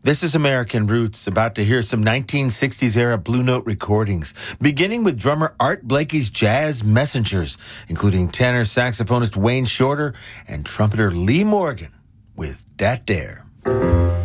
This is American Roots, about to hear some 1960s era Blue Note recordings, beginning with drummer Art Blakey's Jazz Messengers, including tenor saxophonist Wayne Shorter and trumpeter Lee Morgan with Dat Dare.